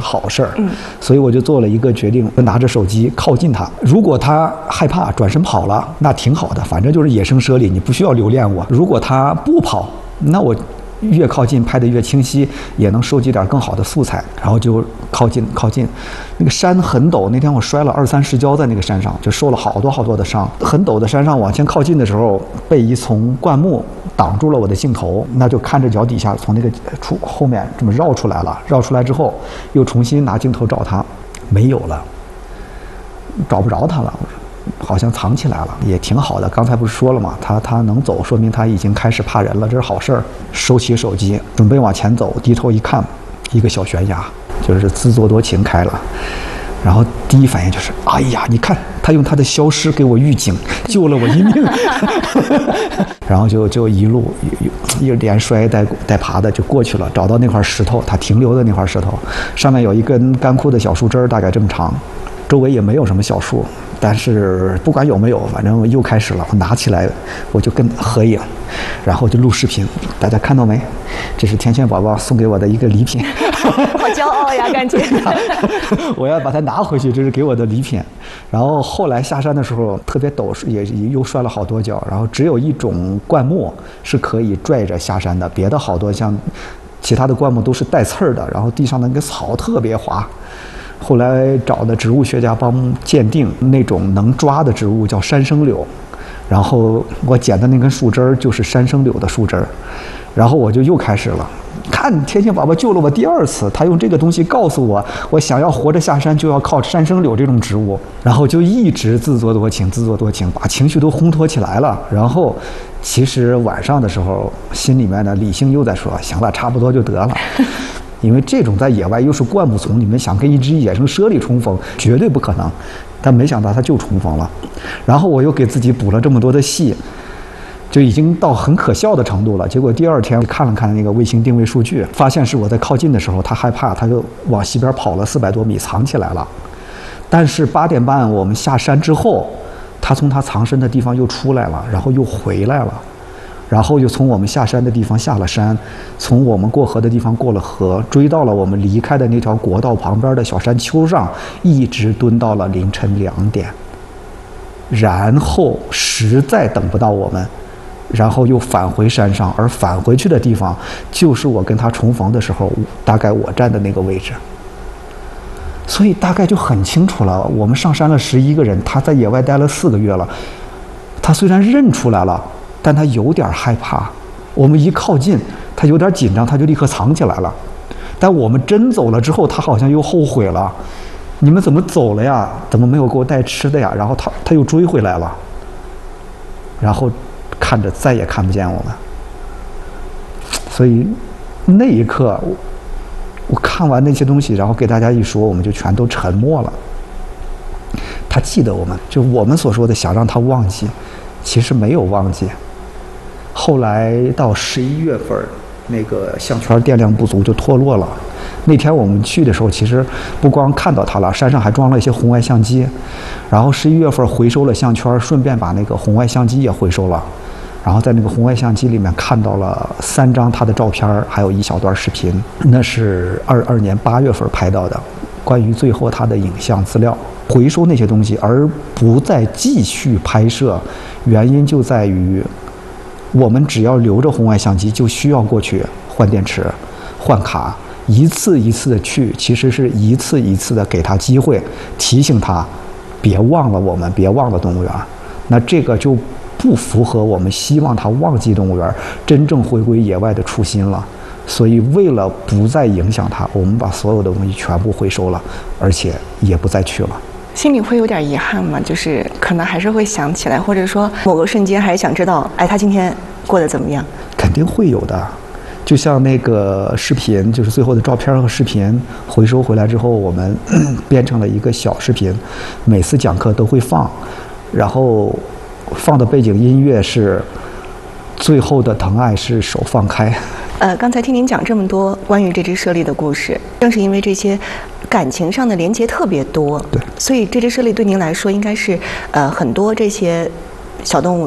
好事儿。所以我就做了一个决定，拿着手机靠近它。如果它害怕转身跑了，那挺好的，反正就是野生猞猁，你不需要留恋我。如果它不跑，那我越靠近拍得越清晰，也能收集点更好的素材。然后就靠近，那个山很陡，那天我摔了20-30跤在那个山上，就受了好多的伤。很陡的山上往前靠近的时候，被一丛灌木挡住了我的镜头，那就看着脚底下从那个后面这么绕出来了。绕出来之后，又重新拿镜头找它，没有了，找不着它了。好像藏起来了，也挺好的。刚才不是说了吗？它能走，说明它已经开始怕人了，这是好事儿。收起手机，准备往前走，低头一看，一个小悬崖，就是自作多情开了。然后第一反应就是，哎呀，你看，他用他的消失给我预警，救了我一命。然后就一路一连摔带爬的就过去了，找到那块石头，他停留的那块石头，上面有一根干枯的小树枝，大概这么长，周围也没有什么小树。但是不管有没有，反正又开始了。我拿起来，我就跟合影，然后就录视频。大家看到没？这是天线宝宝送给我的一个礼品。 好骄傲呀，感觉。 我要把它拿回去，这是给我的礼品。然后后来下山的时候特别陡，也又摔了好多跤。然后只有一种灌木是可以拽着下山的，别的好多像其他的灌木都是带刺儿的，然后地上的那个草特别滑。后来找的植物学家帮鉴定，那种能抓的植物叫山生柳，然后我捡的那根树枝就是山生柳的树枝，然后我就又开始了。看天线宝宝救了我第2次，他用这个东西告诉我，我想要活着下山就要靠山生柳这种植物，然后就一直自作多情，把情绪都烘托起来了。然后其实晚上的时候，心里面的理性又在说，行了，差不多就得了。因为这种在野外又是灌木丛里面，想跟一只野生猞猁重逢绝对不可能，但没想到它就重逢了。然后我又给自己补了这么多的戏，就已经到很可笑的程度了。结果第2天看了看那个卫星定位数据，发现是我在靠近的时候它害怕，它就往西边跑了400多米藏起来了。但是8点半我们下山之后，它从它藏身的地方又出来了，然后又回来了。然后又从我们下山的地方下了山，从我们过河的地方过了河，追到了我们离开的那条国道旁边的小山丘上，一直蹲到了凌晨2点。然后实在等不到我们，然后又返回山上，而返回去的地方就是我跟他重逢的时候，大概我站的那个位置。所以大概就很清楚了，我们上山了11个人，他在野外待了4个月了，他虽然认出来了，但他有点害怕，我们一靠近，他有点紧张，他就立刻藏起来了。但我们真走了之后，他好像又后悔了，你们怎么走了呀？怎么没有给我带吃的呀？然后他又追回来了，然后看着再也看不见我们。所以那一刻，我看完那些东西，然后给大家一说，我们就全都沉默了。他记得我们，就我们所说的想让他忘记，其实没有忘记。后来到11月份，那个项圈电量不足就脱落了。那天我们去的时候，其实不光看到它了，山上还装了一些红外相机。然后11月份回收了项圈，顺便把那个红外相机也回收了。然后在那个红外相机里面看到了3张他的照片，还有一小段视频，那是22年8月份拍到的，关于最后他的影像资料。回收那些东西而不再继续拍摄，原因就在于我们只要留着红外相机，就需要过去换电池、换卡，一次一次的去，其实是一次一次的给他机会，提醒他别忘了我们，别忘了动物园。那这个就不符合我们希望他忘记动物园，真正回归野外的初心了。所以为了不再影响他，我们把所有的东西全部回收了，而且也不再去了。 心里会有点遗憾吗？就是可能还是会想起来，或者说某个瞬间还是想知道，哎，他今天过得怎么样？ 肯定会有的。就像那个视频，就是最后的照片和视频回收回来之后，我们编成了一个小视频，每次讲课都会放，然后放的背景音乐是最后的疼爱是手放开。 刚才听您讲这么多关于这只猞猁的故事，正是因为这些感情上的连接特别多， 对， 所以这只猞猁对您来说应该是很多这些小动物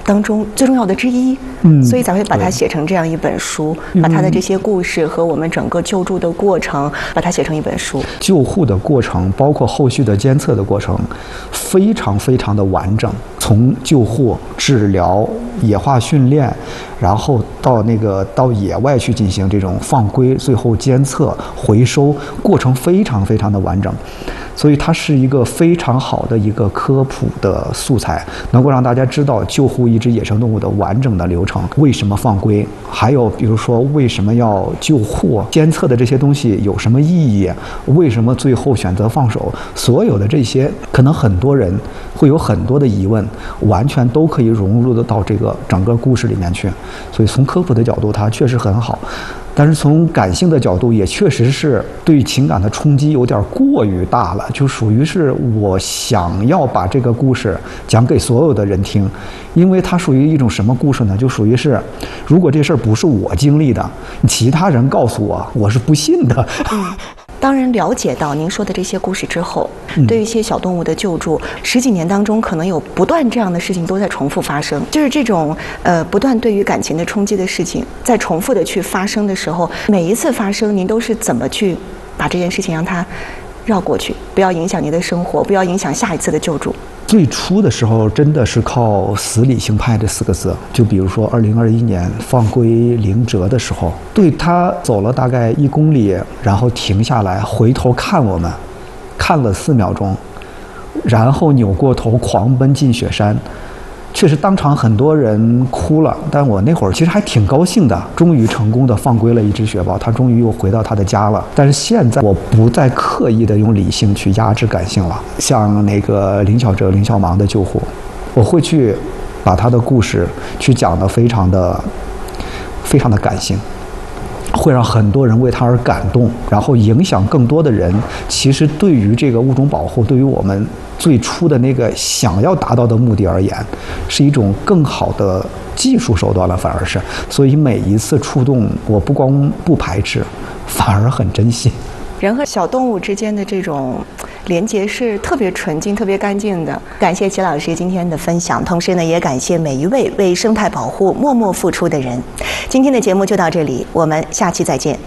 当中最重要的之一，所以才会把它写成这样一本书，把它的这些故事和我们整个救助的过程，把它写成一本书。 救护的过程，包括后续的监测的过程，非常非常的完整。从救护、治疗、野化训练，然后到野外去进行这种放归，最后监测、回收，过程非常非常的完整。所以它是一个非常好的一个科普的素材，能够让大家知道救护一只野生动物的完整的流程，为什么放归，还有比如说为什么要救护，监测的这些东西有什么意义，为什么最后选择放手，所有的这些可能很多人会有很多的疑问，完全都可以融入得到这个整个故事里面去。所以从科普的角度，它确实很好。但是从感性的角度，也确实是对情感的冲击有点过于大了，就属于是我想要把这个故事讲给所有的人听，因为它属于一种什么故事呢？就属于是，如果这事儿不是我经历的，其他人告诉我，我是不信的。 当人了解到您说的这些故事之后，对于一些小动物的救助，10几年当中可能有不断这样的事情都在重复发生，就是这种不断对于感情的冲击的事情，在重复的去发生的时候，每一次发生，您都是怎么去把这件事情让它绕过去，不要影响您的生活，不要影响下一次的救助？ 最初的时候真的是靠死理性派这4个字，就比如说2021年放归灵哲的时候，对他走了大概1公里，然后停下来回头看我们，看了4秒钟，然后扭过头狂奔进雪山。确实当场很多人哭了，但我那会儿其实还挺高兴的，终于成功的放归了一只雪豹，它终于又回到它的家了。但是现在我不再刻意的用理性去压制感性了，像那个林小哲、林小芒的救护，我会去把他的故事去讲得非常的感性，会让很多人为他而感动，然后影响更多的人。其实对于这个物种保护，对于我们最初的那个想要达到的目的而言，是一种更好的技术手段了，反而是。所以每一次触动，我不光不排斥，反而很珍惜。 人和小动物之间的这种连结是特别纯净、特别干净的。感谢齐老师今天的分享，同时呢，也感谢每一位为生态保护默默付出的人。今天的节目就到这里，我们下期再见。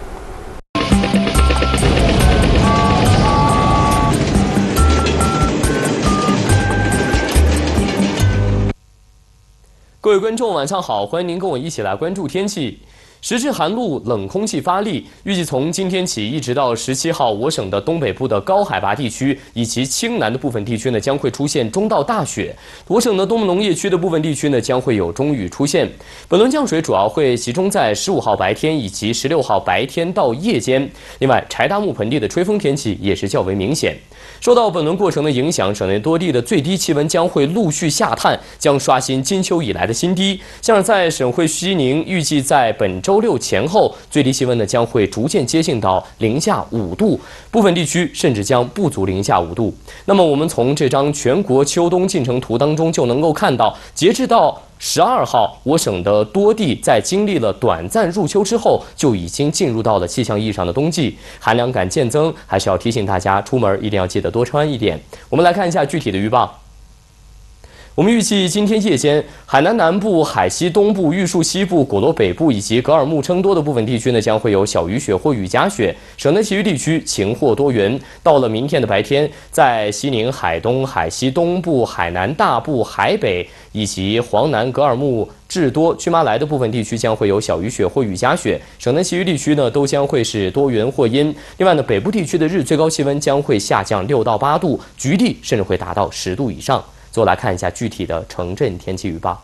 各位观众，晚上好，欢迎您跟我一起来关注天气。时至寒露，冷空气发力，预计从今天起一直到17号，我省的东北部的高海拔地区以及青南的部分地区呢，将会出现中到大雪。我省的东部农业区的部分地区呢，将会有中雨出现。本轮降水主要会集中在15号白天以及16号白天到夜间。另外，柴达木盆地的吹风天气也是较为明显。受到本轮过程的影响，省内多地的最低气温将会陆续下探，将刷新金秋以来的新低。像在省会西宁，预计在本周6前后，最低气温呢将会逐渐接近到-5度，部分地区甚至将不足-5度。那么我们从这张全国秋冬进程图当中就能够看到，截至到12号，我省的多地在经历了短暂入秋之后，就已经进入到了气象意义上的冬季，寒凉感渐增，还是要提醒大家出门一定要记得多穿一点。我们来看一下具体的预报。我们预计今天夜间，海南南部、海西东部、玉树西部、果罗北部以及格尔木称多的部分地区呢，将会有小雨雪或雨夹雪。省内其余地区晴或多云。到了明天的白天，在西宁、海东、海西东部、海南大部、海北以及黄南、格尔木、智多、曲马来的部分地区将会有小雨雪或雨夹雪。省内其余地区呢，都将会是多云或阴。另外呢，北部地区的日最高气温将会下降6到8度，局地甚至会达到10度以上。最后来看一下具体的城镇天气预报。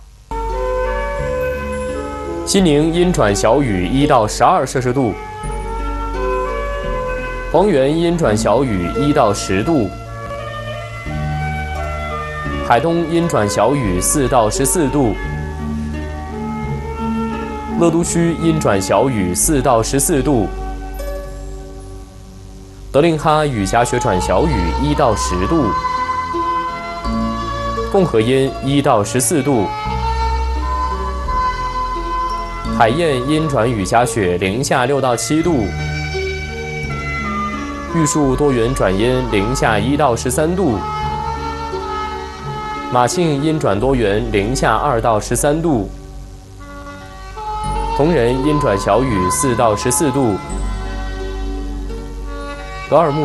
西宁阴转小雨1到12摄氏度，黄原阴转小雨1到10度，海东阴转小雨4到14度，乐都区阴转小雨4到14度，德令哈雨夹雪转小雨1到10度。共和阴1到14度，海晏阴转雨夹雪-6到7度，玉树多云转阴-1到13度， 马庆阴转多云，零下2到13度；铜仁阴转小雨，4到14度；格尔木